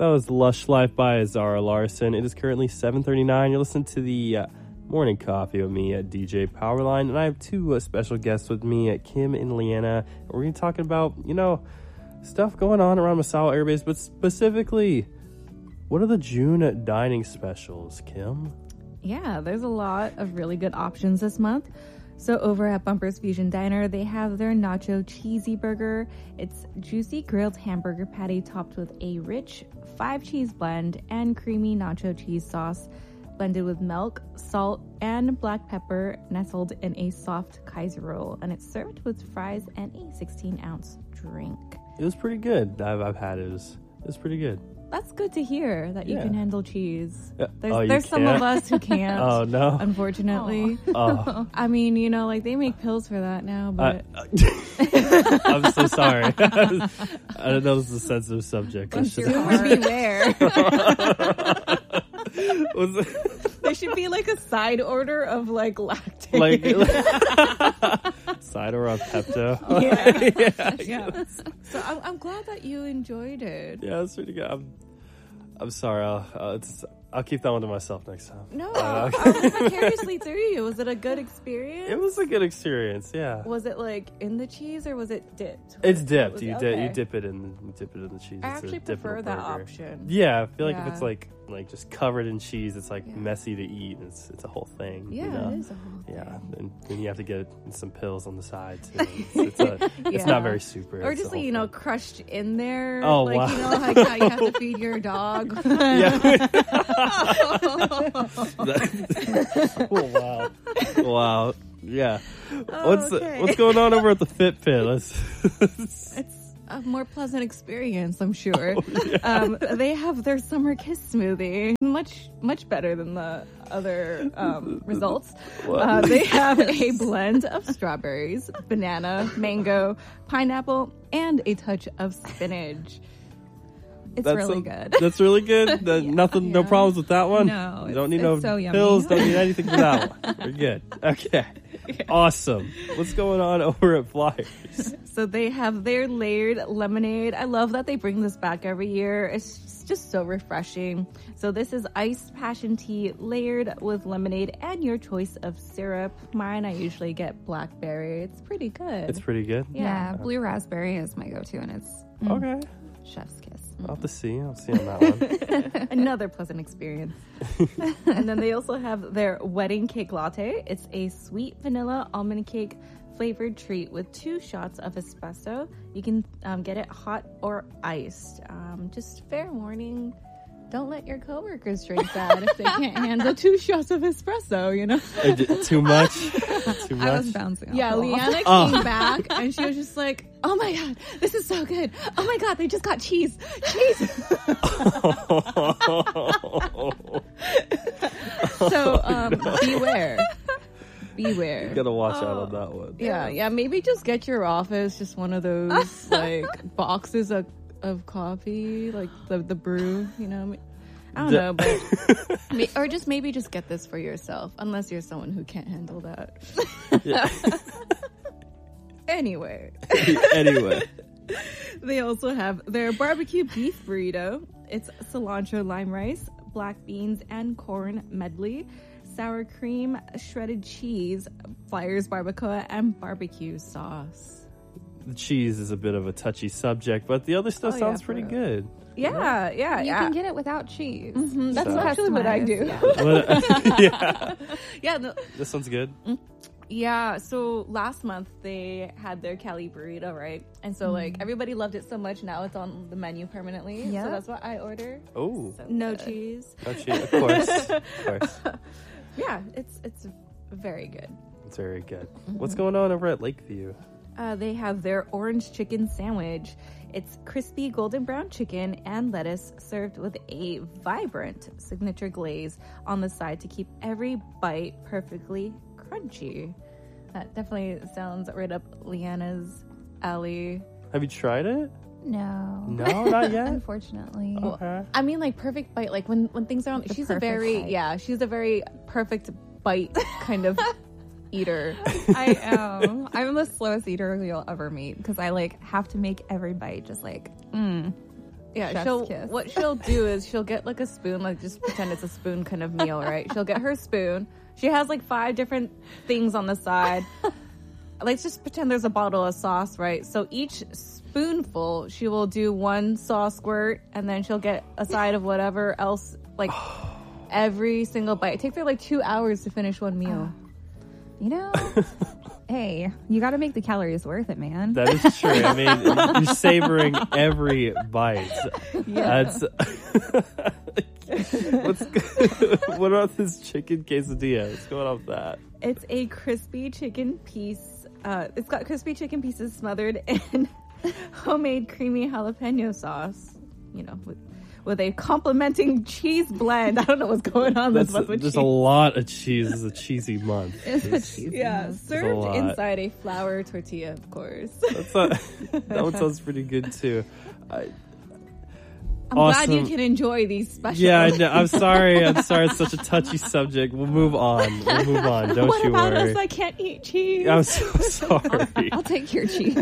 That was Lush Life by Zara Larson. It is currently 7:39. You're listening to the Morning Coffee with me at DJ Powerline. And I have two special guests with me, Kim and Leanna. We're going to be talking about, stuff going on around Misawa Air Base, but specifically, what are the June dining specials, Kim? Yeah, there's a lot of really good options this month. So over at Bumper's Fusion Diner, they have their Nacho Cheesy Burger. It's juicy grilled hamburger patty topped with a rich 5-cheese blend and creamy nacho cheese sauce blended with milk, salt, and black pepper nestled in a soft Kaiser roll. And it's served with fries and a 16-ounce drink. It was pretty good. I've had it. It was pretty good. That's good to hear that you can handle cheese. You There's some of us who can't. Oh, no. Unfortunately. Oh. I mean, they make pills for that now, but... I'm so sorry. I don't know this is a sensitive subject. Beware. There should be like a side order of like lactate. Side order of Pepto. Yeah. So I'm glad that you enjoyed it. Yeah, that's pretty good. I'm sorry. I'll keep that one to myself next time. No, I was vicariously through you. Was it a good experience? It was a good experience. Yeah. Was it like in the cheese or was it dipped? It's dipped. You dip it in the cheese. I actually prefer that option. Yeah, I feel like if it's like just covered in cheese, it's like messy to eat. It's a whole thing. Yeah, it is a whole thing. Yeah, and then you have to get some pills on the side too. It's not very super. Or just crushed in there. Oh, like, wow. Like how you have to feed your dog. Yeah. Oh, wow. Yeah. What's going on over at the Fit Pit? It's a more pleasant experience, I'm sure. They have their summer kiss smoothie, much better than the other results. They have a blend of strawberries, banana, mango, pineapple, and a touch of spinach. It's really good. That's really good. No problems with that one. No, don't need no pills. Don't need anything for that one. We're good. Okay, awesome. What's going on over at Flyers? So they have their layered lemonade. I love that they bring this back every year. It's just so refreshing. So this is iced passion tea layered with lemonade and your choice of syrup. Mine, I usually get blackberry. It's pretty good. It's pretty good. Yeah, blue raspberry is my go-to, and it's okay. Chef's kiss. I'll have to see. I'll see on that one. Another pleasant experience. And then they also have their wedding cake latte. It's a sweet vanilla almond cake flavored treat with 2 shots of espresso. You can get it hot or iced. Just fair warning. Don't let your coworkers drink that if they can't handle 2 shots of espresso, Too much? Too much? I was bouncing off Yeah, the wall. Leanna came back and she was just like, oh my God, this is so good. Oh my God, they just got cheese. So, beware. You gotta watch out on that one. Yeah, maybe just get your office just one of those like boxes of coffee, like the brew, I don't know, but or just maybe just get this for yourself, unless you're someone who can't handle that. Yeah. Anyway, they also have their barbecue beef burrito. It's cilantro lime rice, black beans and corn medley, sour cream, shredded cheese, Flyers barbacoa, and barbecue sauce. The cheese is a bit of a touchy subject, but the other stuff sounds pretty good. Yeah. You can get it without cheese. Mm-hmm. That's actually what I do. Yeah. This one's good. Yeah, so last month they had their Cali burrito, right? And so like everybody loved it so much, now it's on the menu permanently. Yeah. So that's what I ordered. Oh. So no cheese. No cheese, of course. Yeah, it's very good. It's very good. What's going on over at Lakeview? They have their orange chicken sandwich. It's crispy golden brown chicken and lettuce served with a vibrant signature glaze on the side to keep every bite perfectly crunchy. That definitely sounds right up Leanna's alley. Have you tried it? No, not yet. Unfortunately. Okay. I mean, like perfect bite. Like when things are on. She's a very perfect bite kind of eater. I am. I'm the slowest eater you'll ever meet because I have to make every bite just Yeah, Chef's kiss. what she'll do is she'll get like a spoon, like just pretend it's a spoon kind of meal, right? She'll get her spoon. She has like 5 different things on the side. Let's just pretend there's a bottle of sauce, right? So each spoonful, she will do 1 sauce squirt, and then she'll get a side of whatever else, like every single bite. It takes her like 2 hours to finish one meal. You know, hey, you got to make the calories worth it, man. That is true. I mean, you're savoring every bite. Yeah. That's what about this chicken quesadilla? What's going on with that? It's a crispy chicken piece. It's got crispy chicken pieces smothered in homemade creamy jalapeno sauce. You know, with a complementing cheese blend. I don't know what's going on this month with There's cheese. a lot of cheese. It's a cheesy month. It's a cheese. Yeah, a served lot. inside a flour tortilla, of course. That one sounds pretty good too. I'm Awesome. glad you can enjoy these specials. Yeah, I know. I'm sorry. It's such a touchy subject. We'll move on. Don't What you about worry. us? I can't eat cheese. I'm so sorry. I'll take your cheese.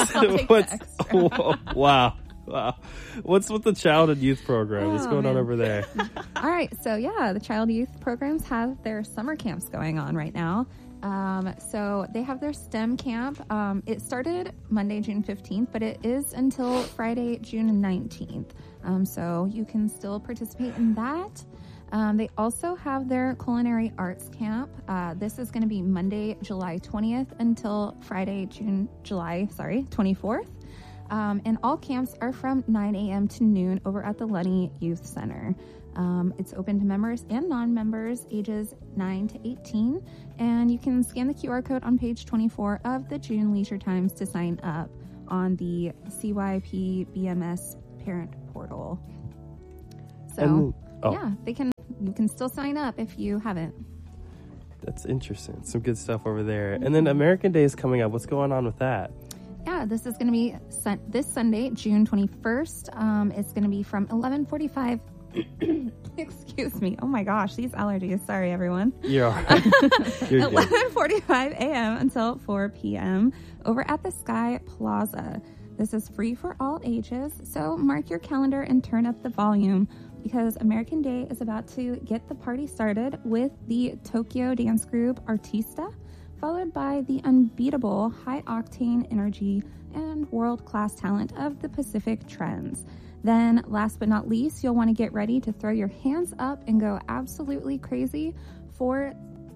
Wow. What's with the child and youth program? What's going on over there? All right, so yeah, the child youth programs have their summer camps going on right now. So they have their STEM camp. It started Monday, June 15th, but it is until Friday, June 19th. So you can still participate in that. They also have their culinary arts camp. This is going to be Monday, July 20th until Friday, July 24th. And all camps are from 9 a.m. to noon over at the Lunny Youth Center. It's open to members and non-members ages 9 to 18. And you can scan the QR code on page 24 of the June Leisure Times to sign up on the CYP BMS parent portal. So, yeah, you can still sign up if you haven't. That's interesting. Some good stuff over there. And then American Day is coming up. What's going on with that? Yeah, this is going to be this Sunday, June 21st. It's going to be from 11:45. Excuse me. Oh my gosh, these allergies. Sorry, everyone. You're all right. You're good. 11:45 a.m. until 4 p.m. over at the Sky Plaza. This is free for all ages, so mark your calendar and turn up the volume because American Day is about to get the party started with the Tokyo dance group Artista, followed by the unbeatable high-octane energy and world-class talent of the Pacific Trends. Then, last but not least, you'll want to get ready to throw your hands up and go absolutely crazy for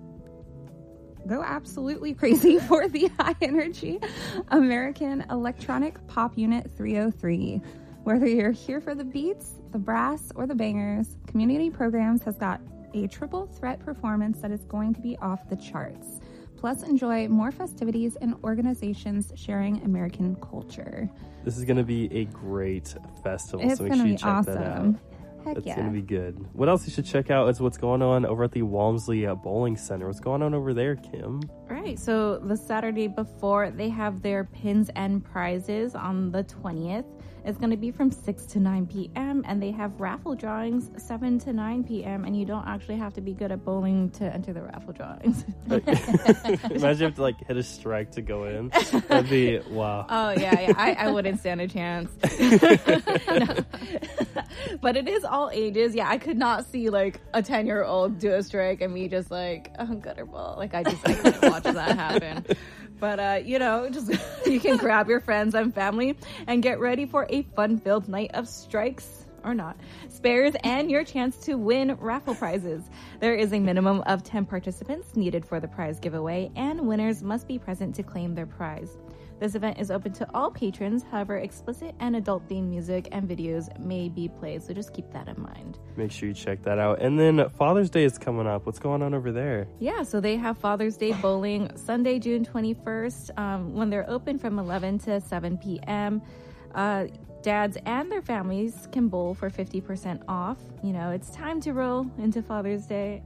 the high-energy American electronic pop unit 303. Whether you're here for the beats, the brass, or the bangers, Community Programs has got a triple threat performance that is going to be off the charts. Plus, enjoy more festivities and organizations sharing American culture. This is going to be a great festival, It's so make going sure to you be check that out. awesome. Heck It's yeah. going to be good. What else you should check out is what's going on over at the Walmsley Bowling Center. What's going on over there, Kim? Right, so the Saturday before, they have their pins and prizes on the 20th. It's going to be from 6 to 9 p.m. and they have raffle drawings 7 to 9 p.m. and you don't actually have to be good at bowling to enter the raffle drawings. Imagine you have to like hit a strike to go in. That'd be wow. Oh, yeah. I wouldn't stand a chance. No. But it is all ages. Yeah, I could not see like a 10-year-old do a strike and me just like, oh, gutter ball. Like I couldn't watch that happen. But, just you can grab your friends and family and get ready for a fun-filled night of strikes or not, spares, and your chance to win raffle prizes. There is a minimum of 10 participants needed for the prize giveaway, and winners must be present to claim their prize. This event is open to all patrons. However, explicit and adult-themed music and videos may be played, so just keep that in mind. Make sure you check that out. And then Father's Day is coming up. What's going on over there? Yeah, so they have Father's Day bowling Sunday, June 21st, when they're open from 11 to 7 p.m. Dads and their families can bowl for 50% off. It's time to roll into Father's Day.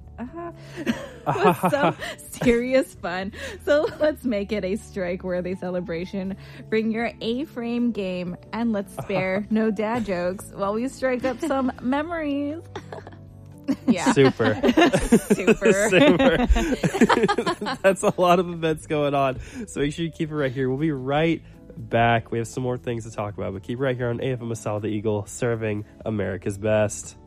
With some serious fun. So let's make it a strike-worthy celebration. Bring your A-frame game and let's spare no dad jokes while we strike up some memories. Yeah. Super. Super. That's a lot of events going on. So make sure you keep it right here. We'll be right back. We have some more things to talk about, but keep right here on AFM Asal the Eagle, serving America's best.